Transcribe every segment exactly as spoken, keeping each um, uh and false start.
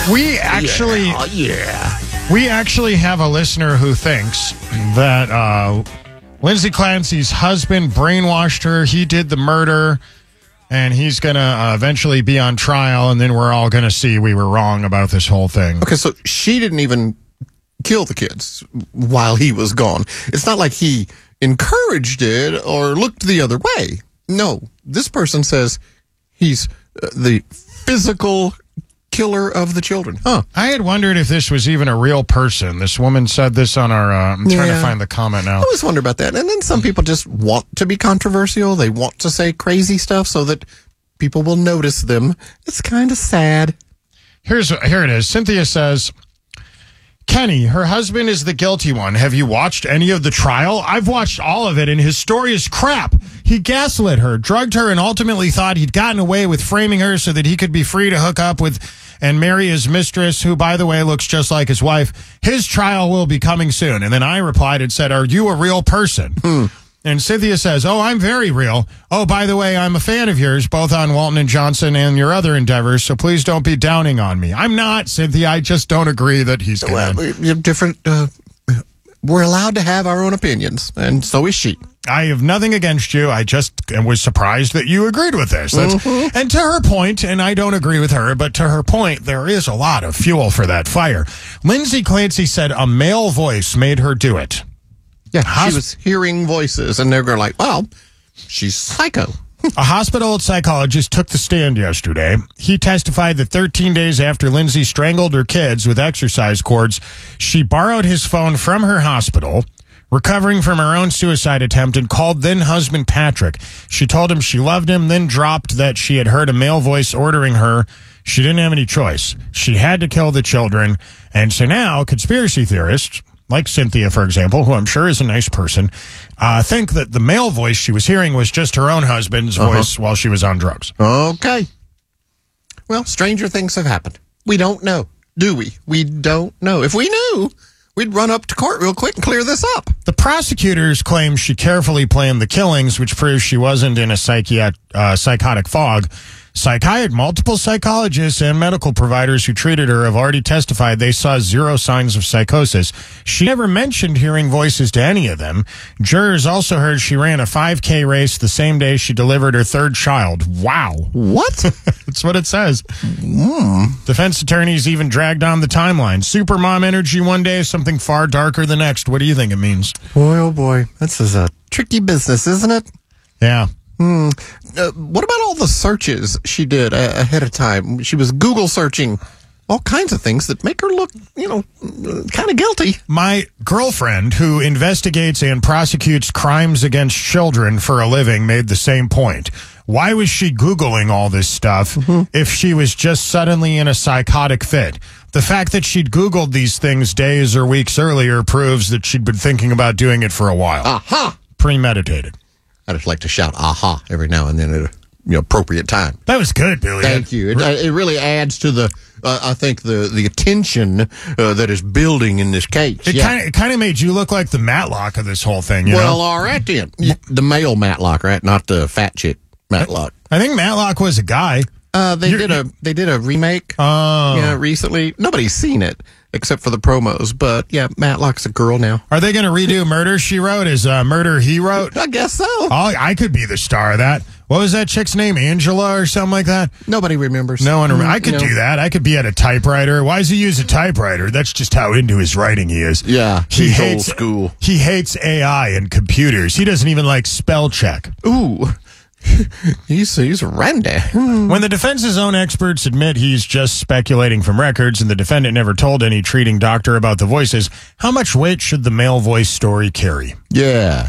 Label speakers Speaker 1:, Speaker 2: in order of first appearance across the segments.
Speaker 1: We actually,
Speaker 2: yeah, yeah.
Speaker 1: we actually have a listener who thinks that uh, Lindsay Clancy's husband brainwashed her. He did the murder, and he's going to uh, eventually be on trial, and then we're all going to see we were wrong about this whole thing.
Speaker 2: Okay, so she didn't even kill the kids while he was gone. It's not like he encouraged it or looked the other way. No, this person says he's uh, the physical killer of the children. Huh.
Speaker 1: I had wondered if this was even a real person. This woman said this on our, uh, I'm trying
Speaker 2: Yeah.
Speaker 1: to find the comment now.
Speaker 2: I always wonder about that. And then some people just want to be controversial. They want to say crazy stuff so that people will notice them. It's kind of sad.
Speaker 1: Here's Here it is. Cynthia says, Kenny, her husband is the guilty one. Have you watched any of the trial? I've watched all of it, and his story is crap. He gaslit her, drugged her, and ultimately thought he'd gotten away with framing her so that he could be free to hook up with and marry his mistress, who, by the way, looks just like his wife. His trial will be coming soon. And then I replied and said, are you a real person?
Speaker 2: Hmm.
Speaker 1: And Cynthia says, oh, I'm very real. Oh, by the way, I'm a fan of yours, both on Walton and Johnson and your other endeavors, so please don't be downing on me. I'm not, Cynthia. I just don't agree that he's
Speaker 2: Well,
Speaker 1: good.
Speaker 2: we have different. Uh, we're allowed to have our own opinions, and so is she.
Speaker 1: I have nothing against you. I just was surprised that you agreed with this. That's,
Speaker 2: Mm-hmm.
Speaker 1: And to her point, and I don't agree with her, but to her point, there is a lot of fuel for that fire. Lindsay Clancy said a male voice made her do it.
Speaker 2: Yeah,
Speaker 1: Hos-
Speaker 2: she was hearing voices, and they're going like, well, she's psycho.
Speaker 1: A hospital psychologist took the stand yesterday. He testified that thirteen days after Lindsay strangled her kids with exercise cords, she borrowed his phone from her hospital, recovering from her own suicide attempt, and called then-husband Patrick. She told him she loved him, then dropped that she had heard a male voice ordering her. She didn't have any choice. She had to kill the children. And so now, conspiracy theorists, like Cynthia, for example, who I'm sure is a nice person, uh, think that the male voice she was hearing was just her own husband's
Speaker 2: Uh-huh.
Speaker 1: voice while she was on drugs.
Speaker 2: Okay. Well, stranger things have happened. We don't know, do we? We don't know. If we knew, we'd run up to court real quick and clear this up.
Speaker 1: The prosecutors claim she carefully planned the killings, which proves she wasn't in a psychiat- uh, psychotic fog. Psychiat- multiple psychologists and medical providers who treated her have already testified they saw zero signs of psychosis. She never mentioned hearing voices to any of them. Jurors also heard she ran a five K race the same day she delivered her third child. Wow.
Speaker 2: What?
Speaker 1: That's what it says. Defense attorneys even dragged on the timeline. Supermom energy one day, something far darker the next. What do you think it means?
Speaker 2: Boy, oh boy. This is a tricky business, isn't it?
Speaker 1: Yeah.
Speaker 2: Hmm. Uh, what about all the searches she did uh, ahead of time? She was Google searching all kinds of things that make her look, you know, kind of guilty.
Speaker 1: My girlfriend, who investigates and prosecutes crimes against children for a living, made the same point. Why was she Googling all this stuff mm-hmm. if she was just suddenly in a psychotic fit? The fact that she'd Googled these things days or weeks earlier proves that she'd been thinking about doing it for a while.
Speaker 2: Aha!
Speaker 1: Premeditated.
Speaker 2: I just like to shout aha every now and then at a you know, appropriate time.
Speaker 1: That was good, Billy.
Speaker 2: Thank you. It, it really adds to the, uh, I think, the, the attention uh, that is building in this case.
Speaker 1: It
Speaker 2: yeah.
Speaker 1: kind of it kind of made you look like the Matlock of this whole thing, you
Speaker 2: well,
Speaker 1: know?
Speaker 2: all right then. The male Matlock, right? Not the fat chick Matlock.
Speaker 1: I think Matlock was a guy.
Speaker 2: Uh, they
Speaker 1: You're-
Speaker 2: did a they did a remake.
Speaker 1: Oh.
Speaker 2: Yeah, recently. Nobody's seen it except for the promos. But yeah, Matlock's a girl now.
Speaker 1: Are they going to redo Murder, She Wrote as uh, Murder, He Wrote?
Speaker 2: I guess so.
Speaker 1: Oh, I could be the star of that. What was that chick's name? Angela or something like that?
Speaker 2: Nobody remembers.
Speaker 1: No one remembers. I could
Speaker 2: No.
Speaker 1: do that. I could be at a typewriter. Why does he use a typewriter? That's just how into his writing he is.
Speaker 2: Yeah,
Speaker 1: He
Speaker 2: he's
Speaker 1: hates
Speaker 2: old school.
Speaker 1: He hates A I and computers. He doesn't even like spell check.
Speaker 2: Ooh, he's he's Randy.
Speaker 1: When the defense's own experts admit he's just speculating from records and the defendant never told any treating doctor about the voices, how much weight should the male voice story carry?
Speaker 2: Yeah.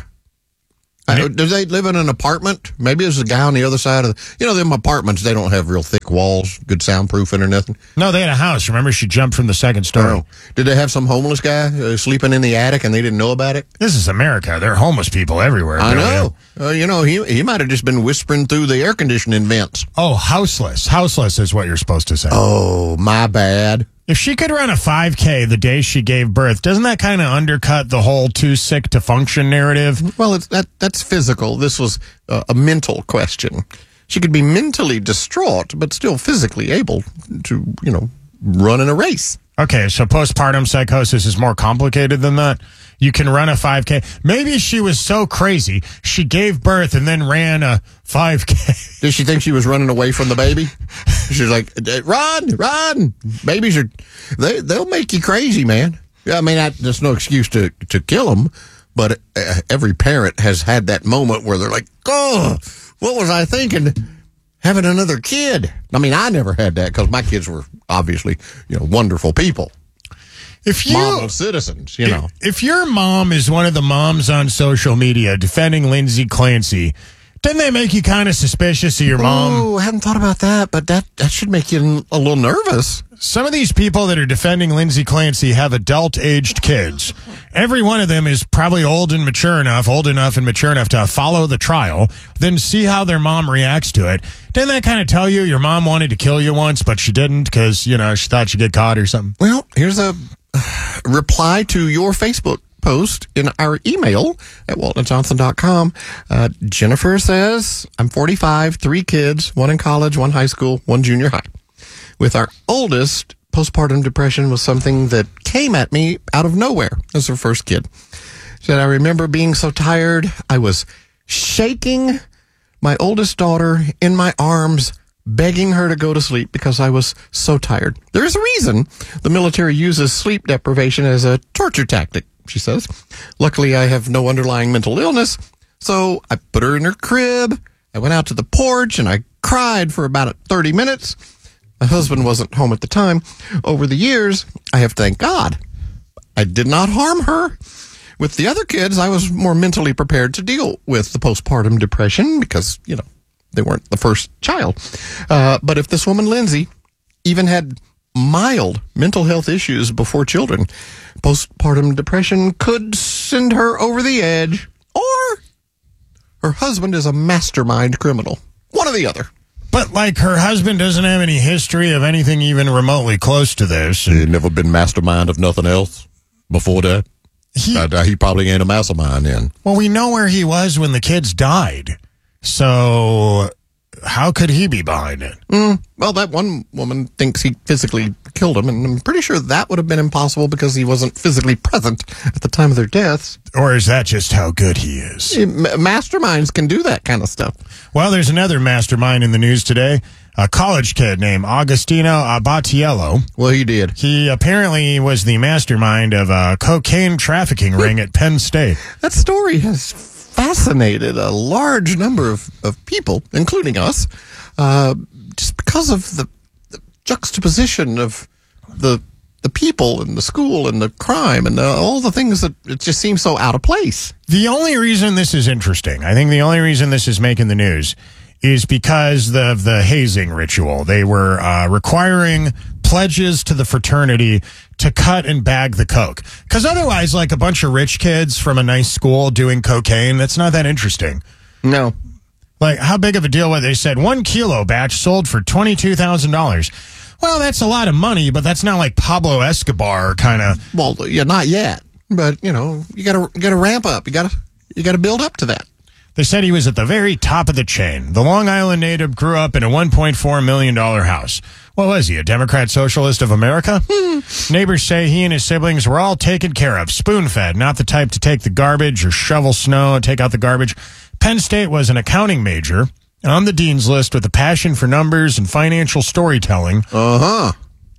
Speaker 2: I, do they live in an apartment? Maybe there's a guy on the other side of the... You know, them apartments, they don't have real thick walls, good soundproofing or nothing.
Speaker 1: No, they had a house. Remember, she jumped from the second story.
Speaker 2: Oh. Did they have some homeless guy uh, sleeping in the attic and they didn't know about it?
Speaker 1: This is America. There are homeless people everywhere.
Speaker 2: I
Speaker 1: Billy.
Speaker 2: know. Uh, you know, he he might have just been whispering through the air conditioning vents.
Speaker 1: Oh, houseless. Houseless is what you're supposed to say.
Speaker 2: Oh, my bad.
Speaker 1: If she could run a five K the day she gave birth, doesn't that kind of undercut the whole too sick to function narrative?
Speaker 2: Well, it's, that that's physical. This was uh, a mental question. She could be mentally distraught, but still physically able to, you know, running a race.
Speaker 1: Okay, so postpartum psychosis is more complicated than that. You can run a five K. Maybe she was so crazy, she gave birth and then ran a five K.
Speaker 2: Did she think she was running away from the baby? She's like, run, run. Babies are, they, they'll make you crazy, man. I mean, I, there's no excuse to, to kill them, but uh, every parent has had that moment where they're like, oh, what was I thinking? Having another kid. I mean, I never had that because my kids were obviously, you know, wonderful people.
Speaker 1: If you,
Speaker 2: model citizens, you know.
Speaker 1: If your mom is one of the moms on social media defending Lindsay Clancy, doesn't that make you kind of suspicious of your mom?
Speaker 2: Oh, I hadn't thought about that, but that, that should make you a little nervous.
Speaker 1: Some of these people that are defending Lindsay Clancy have adult-aged kids. Every one of them is probably old and mature enough, old enough and mature enough to follow the trial, then see how their mom reacts to it. Doesn't that kind of tell you your mom wanted to kill you once, but she didn't because, you know, she thought she'd get caught or something?
Speaker 2: Well, here's a uh, reply to your Facebook post in our email at walton johnson dot com. Uh, Jennifer says, I'm forty-five, three kids, one in college, one high school, one junior high. With our oldest, postpartum depression was something that came at me out of nowhere as her first kid. She said, I remember being so tired, I was shaking my oldest daughter in my arms, begging her to go to sleep because I was so tired. There is a reason the military uses sleep deprivation as a torture tactic, she says. Luckily, I have no underlying mental illness, so I put her in her crib. I went out to the porch and I cried for about thirty minutes. My husband wasn't home at the time. Over the years, I have thanked God I did not harm her. With the other kids, I was more mentally prepared to deal with the postpartum depression because, you know, they weren't the first child. Uh, but if this woman, Lindsay, even had mild mental health issues before children, postpartum depression could send her over the edge, or her husband is a mastermind criminal. One or the other.
Speaker 1: But, like, her husband doesn't have any history of anything even remotely close to this.
Speaker 2: He never been mastermind of nothing else before that? He, uh, he probably ain't a mastermind then.
Speaker 1: Well, we know where he was when the kids died. So how could he be behind it?
Speaker 2: Mm, well, that one woman thinks he physically killed him, and I'm pretty sure that would have been impossible because he wasn't physically present at the time of their deaths.
Speaker 1: Or is that just how good he is?
Speaker 2: Masterminds can do that kind of stuff.
Speaker 1: Well, there's another mastermind in the news today. A college kid named Agostino Abatiello.
Speaker 2: Well, he did.
Speaker 1: He apparently was the mastermind of a cocaine trafficking ring at Penn State.
Speaker 2: That story has fascinated a large number of, of people, including us, uh, just because of the, the juxtaposition of the the people and the school and the crime and the, all the things that it just seems so out of place.
Speaker 1: The only reason this is interesting, I think the only reason this is making the news is because of the hazing ritual. They were uh, requiring pledges to the fraternity to cut and bag the coke. Because otherwise, like a bunch of rich kids from a nice school doing cocaine, that's not that interesting.
Speaker 2: No.
Speaker 1: Like, how big of a deal was it? They said one kilo batch sold for twenty-two thousand dollars. Well, that's a lot of money, but that's not like Pablo Escobar kind of.
Speaker 2: Well, yeah, not yet. But, you know, you gotta, you gotta ramp up. You gotta, you gotta build up to that.
Speaker 1: They said he was at the very top of the chain. The Long Island native grew up in a one point four million dollars house. What was he, a Democrat Socialist of America? Neighbors say he and his siblings were all taken care of, spoon-fed, not the type to take the garbage or shovel snow and take out the garbage. Penn State was an accounting major on the dean's list with a passion for numbers and financial storytelling.
Speaker 2: Uh-huh.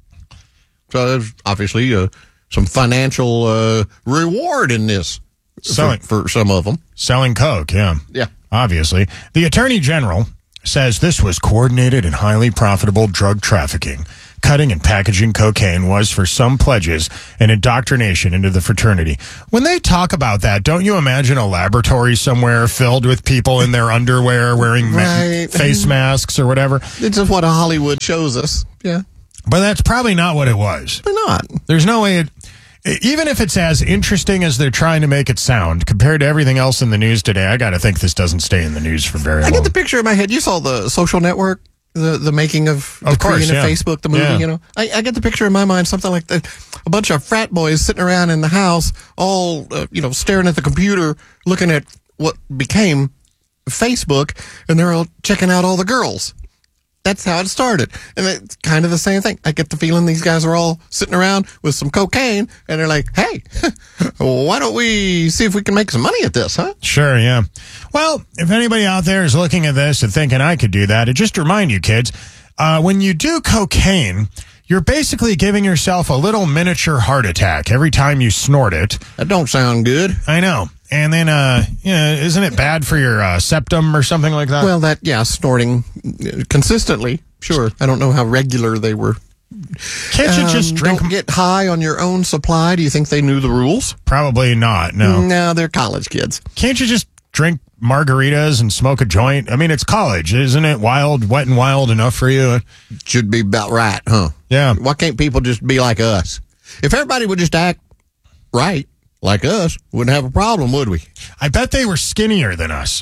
Speaker 2: So there's obviously uh, some financial uh, reward in this.
Speaker 1: Selling,
Speaker 2: for, for some of them.
Speaker 1: Selling coke, yeah.
Speaker 2: Yeah.
Speaker 1: Obviously. The Attorney General says this was coordinated and highly profitable drug trafficking. Cutting and packaging cocaine was, for some pledges, an indoctrination into the fraternity. When they talk about that, don't you imagine a laboratory somewhere filled with people in their underwear wearing
Speaker 2: right.
Speaker 1: ma- face masks or whatever?
Speaker 2: It's just what Hollywood shows us. Yeah.
Speaker 1: But that's probably not what it was.
Speaker 2: They're not.
Speaker 1: There's no way it... Even if it's as interesting as they're trying to make it sound, compared to everything else in the news today, I got to think this doesn't stay in the news for very long.
Speaker 2: I get the picture in my head. You saw the Social Network, the the making of,
Speaker 1: of
Speaker 2: the
Speaker 1: course,
Speaker 2: Korean
Speaker 1: yeah.
Speaker 2: and Facebook, the movie,
Speaker 1: yeah.
Speaker 2: you know. I, I get the picture in my mind, something like that. A bunch of frat boys sitting around in the house, all, uh, you know, staring at the computer, looking at what became Facebook, and they're all checking out all the girls. That's how it started. And it's kind of the same thing. I get the feeling these guys are all sitting around with some cocaine, and they're like, hey, why don't we see if we can make some money at this, huh?
Speaker 1: Sure, yeah. Well, if anybody out there is looking at this and thinking I could do that, just to remind you kids, uh, when you do cocaine, you're basically giving yourself a little miniature heart attack every time you snort it.
Speaker 2: That don't sound good.
Speaker 1: I know. And then, uh, you know, isn't it bad for your uh, septum or something like that?
Speaker 2: Well, that, yeah, snorting consistently, sure. I don't know how regular they were.
Speaker 1: Can't you
Speaker 2: um,
Speaker 1: just drink?
Speaker 2: Don't get high on your own supply. Do you think they knew the rules?
Speaker 1: Probably not, no.
Speaker 2: No, they're college kids.
Speaker 1: Can't you just drink margaritas and smoke a joint? I mean, it's college. Isn't it wild, wet and wild enough for you?
Speaker 2: Should be about right, huh?
Speaker 1: Yeah.
Speaker 2: Why can't people just be like us? If everybody would just act right, like us, wouldn't have a problem, would we?
Speaker 1: I bet they were skinnier than us.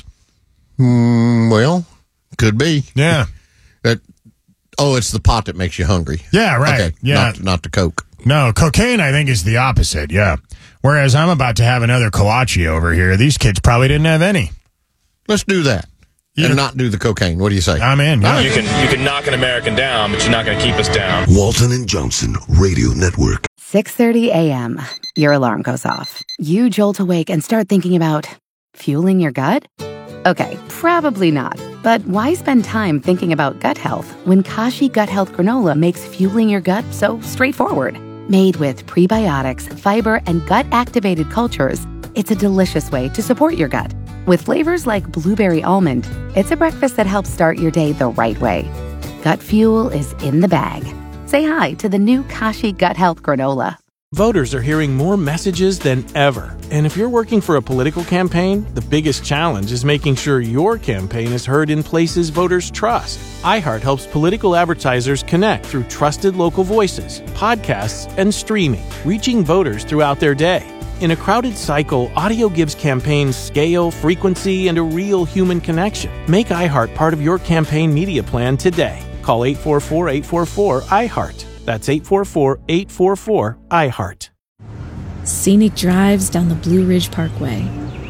Speaker 2: Mm, well, could be.
Speaker 1: Yeah.
Speaker 2: That. Oh, it's the pot that makes you hungry.
Speaker 1: Yeah, right.
Speaker 2: Okay,
Speaker 1: yeah.
Speaker 2: Not, not the Coke.
Speaker 1: No, cocaine, I think, is the opposite, yeah. Whereas I'm about to have another kolache over here. These kids probably didn't have any.
Speaker 2: Let's do that. Yeah. And not do the cocaine. What do you say?
Speaker 1: I'm in. Yeah.
Speaker 3: You can you can knock an American down, but you're not going to keep us down.
Speaker 4: Walton and Johnson Radio Network.
Speaker 5: six thirty a.m. Your alarm goes off. You jolt awake and start thinking about fueling your gut? Okay, probably not. But why spend time thinking about gut health when Kashi Gut Health Granola makes fueling your gut so straightforward? Made with prebiotics, fiber, and gut-activated cultures, it's a delicious way to support your gut. With flavors like blueberry almond, it's a breakfast that helps start your day the right way. Gut fuel is in the bag. Say hi to the new Kashi Gut Health Granola.
Speaker 6: Voters are hearing more messages than ever. And if you're working for a political campaign, the biggest challenge is making sure your campaign is heard in places voters trust. iHeart helps political advertisers connect through trusted local voices, podcasts, and streaming, reaching voters throughout their day. In a crowded cycle, audio gives campaigns scale, frequency, and a real human connection. Make iHeart part of your campaign media plan today. Call eight four four, eight four four, iHeart. That's eight four four, eight four four, iHeart.
Speaker 7: Scenic drives down the Blue Ridge Parkway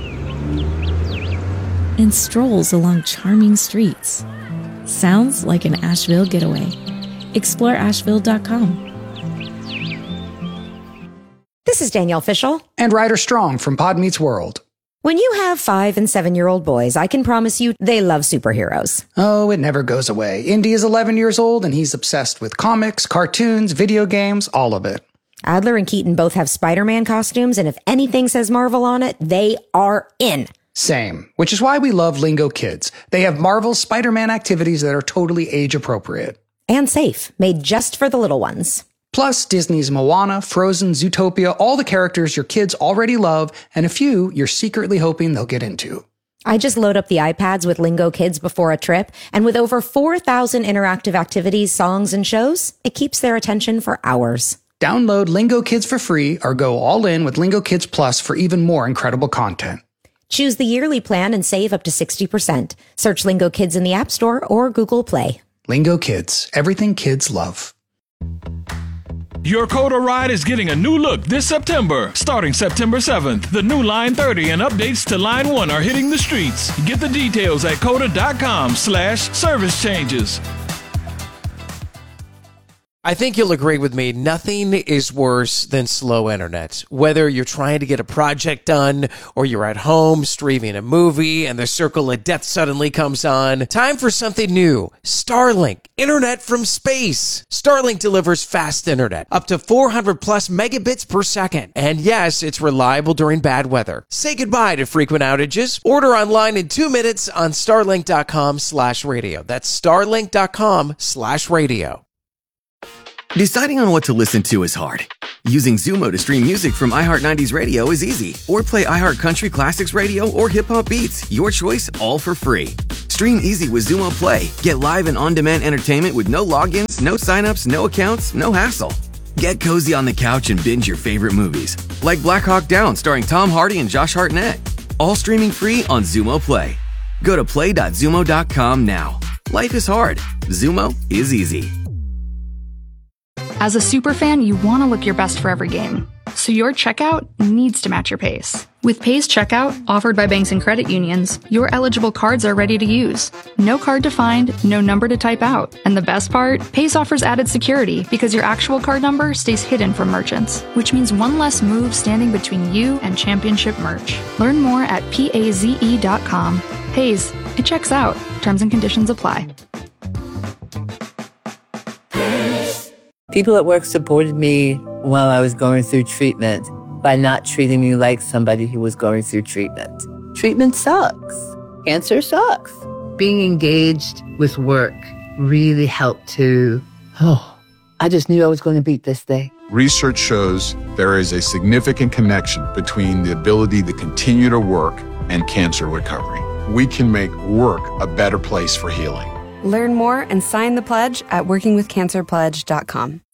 Speaker 7: and strolls along charming streets. Sounds like an Asheville getaway. Explore Asheville dot com.
Speaker 8: This is Danielle Fishel.
Speaker 9: And Ryder Strong from Pod Meets World.
Speaker 8: When you have five and seven-year-old boys, I can promise you they love superheroes.
Speaker 9: Oh, it never goes away. Indy is eleven years old, and he's obsessed with comics, cartoons, video games, all of it.
Speaker 8: Adler and Keaton both have Spider-Man costumes, and if anything says Marvel on it, they are in.
Speaker 9: Same, which is why we love Lingo Kids. They have Marvel's Spider-Man activities that are totally age-appropriate.
Speaker 8: And safe, made just for the little ones.
Speaker 9: Plus, Disney's Moana, Frozen, Zootopia, all the characters your kids already love, and a few you're secretly hoping they'll get into.
Speaker 8: I just load up the iPads with Lingo Kids before a trip, and with over four thousand interactive activities, songs, and shows, it keeps their attention for hours.
Speaker 9: Download Lingo Kids for free or go all in with Lingo Kids Plus for even more incredible content.
Speaker 8: Choose the yearly plan and save up to sixty percent. Search Lingo Kids in the App Store or Google Play.
Speaker 9: Lingo Kids, everything kids love.
Speaker 10: Your Coda ride is getting a new look this September. Starting September seventh, the new Line thirty and updates to Line one are hitting the streets. Get the details at coda.com slash service changes.
Speaker 11: I think you'll agree with me, nothing is worse than slow internet. Whether you're trying to get a project done or you're at home streaming a movie and the circle of death suddenly comes on, time for something new. Starlink, internet from space. Starlink delivers fast internet, up to four hundred plus megabits per second. And yes, it's reliable during bad weather. Say goodbye to frequent outages. Order online in two minutes on starlink.com slash radio. That's starlink.com slash radio.
Speaker 12: Deciding on what to listen to is hard. Using Zumo to stream music from iHeart nineties Radio is easy. Or play iHeart Country Classics Radio or Hip Hop Beats. Your choice, all for free. Stream easy with Zumo Play. Get live and on-demand entertainment with no logins, no signups, no accounts, no hassle. Get cozy on the couch and binge your favorite movies. Like Black Hawk Down starring Tom Hardy and Josh Hartnett. All streaming free on Zumo Play. Go to play dot zumo dot com now. Life is hard. Zumo is easy.
Speaker 13: As a superfan, you want to look your best for every game, so your checkout needs to match your pace.
Speaker 14: With Pay's checkout, offered by banks and credit unions, your eligible cards are ready to use. No card to find, no number to type out. And the best part? Pay's offers added security because your actual card number stays hidden from merchants, which means one less move standing between you and championship merch. Learn more at paze dot com. Pay's, it checks out. Terms and conditions apply.
Speaker 15: People at work supported me while I was going through treatment by not treating me like somebody who was going through treatment. Treatment sucks. Cancer sucks. Being engaged with work really helped to, oh, I just knew I was going to beat this thing.
Speaker 16: Research shows there is a significant connection between the ability to continue to work and cancer recovery. We can make work a better place for healing.
Speaker 17: Learn more and sign the pledge at working with cancer pledge dot com.